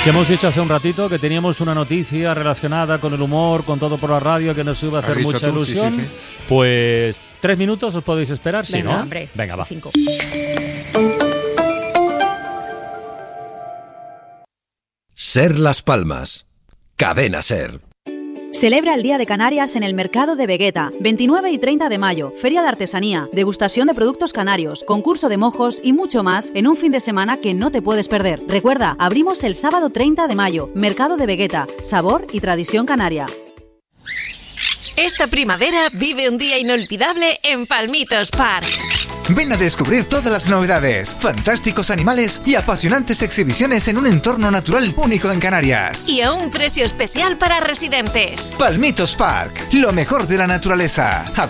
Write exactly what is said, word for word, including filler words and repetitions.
Que hemos dicho hace un ratito que teníamos una noticia relacionada con el humor, con todo por la radio, que nos iba a hacer mucha tú? ilusión. Sí, sí, sí. Pues tres minutos os podéis esperar, ¿sí, Venga, no? Hombre, Venga, va. Cinco. Ser Las Palmas. Cadena Ser. Celebra el Día de Canarias en el Mercado de Vegueta, veintinueve y treinta de mayo, feria de artesanía, degustación de productos canarios, concurso de mojos y mucho más en un fin de semana que no te puedes perder. Recuerda, abrimos el sábado treinta de mayo, Mercado de Vegueta, sabor y tradición canaria. Esta primavera vive un día inolvidable en Palmitos Park. Ven a descubrir todas las novedades, fantásticos animales y apasionantes exhibiciones en un entorno natural único en Canarias. Y a un precio especial para residentes. Palmitos Park, lo mejor de la naturaleza.